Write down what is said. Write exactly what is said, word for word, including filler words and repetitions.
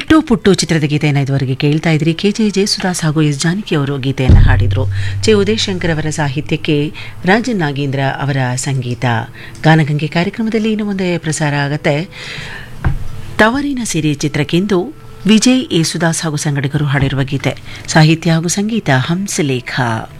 ಪುಟ್ಟು ಪುಟ್ಟು ಚಿತ್ರದ ಗೀತೆಯನ್ನು ಇದುವರೆಗೆ ಕೇಳ್ತಾ ಇದ್ರಿ. ಕೆ ಜೆ ಜಯಸುದಾಸ್ ಹಾಗೂ ಎಸ್ ಜಾನಕಿ ಅವರು ಗೀತೆಯನ್ನು ಹಾಡಿದರು. ಚೆ ಉದಯಶಂಕರ್ ಅವರ ಸಾಹಿತ್ಯಕ್ಕೆ ರಾಜನ್ ನಾಗೇಂದ್ರ ಅವರ ಸಂಗೀತ. ಗಾನಗಂಗೆ ಕಾರ್ಯಕ್ರಮದಲ್ಲಿ ಇನ್ನು ಮುಂದೆ ಪ್ರಸಾರ ಆಗುತ್ತೆ ತವರಿನ ಸಿರಿ ಚಿತ್ರಕ್ಕೆಂದು ವಿಜಯ್ ಯೇಸುದಾಸ್ ಹಾಗೂ ಸಂಗಡಿಗರು ಹಾಡಿರುವ ಗೀತೆ. ಸಾಹಿತ್ಯ ಹಾಗೂ ಸಂಗೀತ ಹಂಸಲೇಖ.